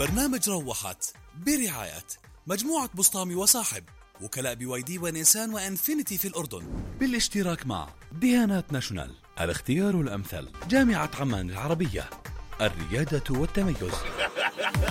برنامج روحت برعاية مجموعة بسطامي وصاحب، وكلاء BYD ونيسان وإنفينيتي في الأردن، بالاشتراك مع ديانات ناشونال، الاختيار الأمثل، جامعة عمان العربية، الريادة والتميز.